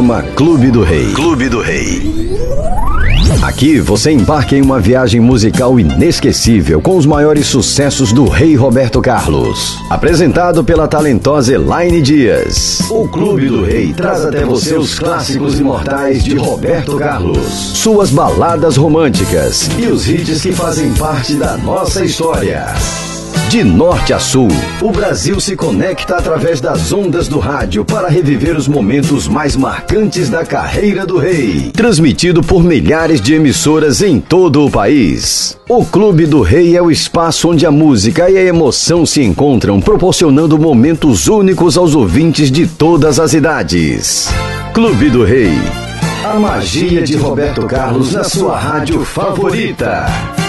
programa Clube do Rei. Clube do Rei. Aqui você embarca em uma viagem musical inesquecível com os maiores sucessos do Rei Roberto Carlos. Apresentado pela talentosa Elaine Dias. O Clube do Rei traz até você os clássicos imortais de Roberto Carlos, suas baladas românticas e os hits que fazem parte da nossa história. De norte a sul, o Brasil se conecta através das ondas do rádio para reviver os momentos mais marcantes da carreira do rei. Transmitido por milhares de emissoras em todo o país. O Clube do Rei é o espaço onde a música e a emoção se encontram, proporcionando momentos únicos aos ouvintes de todas as idades. Clube do Rei. A magia de Roberto Carlos na sua rádio favorita.